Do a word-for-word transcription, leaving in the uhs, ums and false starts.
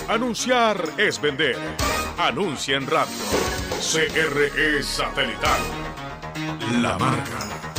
Anunciar es vender. Anuncia en radio. C R E Satelital. La marca.